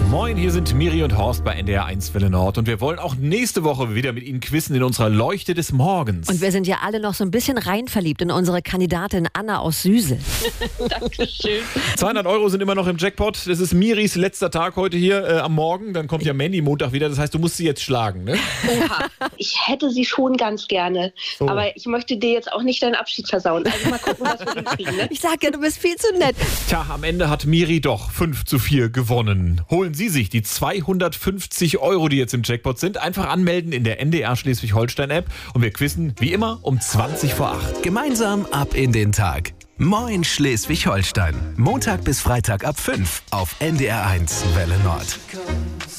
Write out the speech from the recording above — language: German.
Moin, hier sind Miri und Horst bei NDR 1 Welle Nord und wir wollen auch nächste Woche wieder mit Ihnen quizzen in unserer Leuchte des Morgens. Und wir sind ja alle noch so ein bisschen reinverliebt in unsere Kandidatin Anna aus Süsel. Dankeschön. 200 € sind immer noch im Jackpot. Das ist Miris letzter Tag heute hier am Morgen. Dann kommt ja Mandy Montag wieder. Das heißt, du musst sie jetzt schlagen, ne? Oha. Ich hätte sie schon ganz gerne. So. Aber ich möchte dir jetzt auch nicht deinen Abschied versauen. Also mal gucken, was wir hinkriegen. Ne? Ich sag ja, du bist viel zu nett. Tja, am Ende hat Miri doch 5:4 gewonnen. Holen Sie sich die 250 €, die jetzt im Jackpot sind. Einfach anmelden in der NDR Schleswig-Holstein-App. Und wir quizzen wie immer um 20 vor 8. Gemeinsam ab in den Tag. Moin Schleswig-Holstein. Montag bis Freitag ab 5 auf NDR 1 Welle Nord.